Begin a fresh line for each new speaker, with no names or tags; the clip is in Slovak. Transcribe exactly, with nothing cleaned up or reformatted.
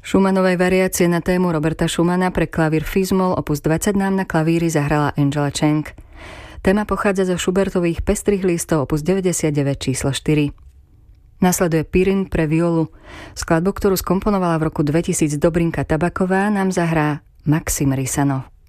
Schumannovej variácie na tému Roberta Schumana pre klavír Fizmol opus dvadsať nám na klavíri zahrala Angela Cheng. Téma pochádza zo Schubertových Pestrých listov opus deväťdesiatdeväť číslo štyri. Nasleduje Pirin pre violu. Skladbu, ktorú skomponovala v roku dvetisíc Dobrinka Tabaková, nám zahrá Maxim Rysanov.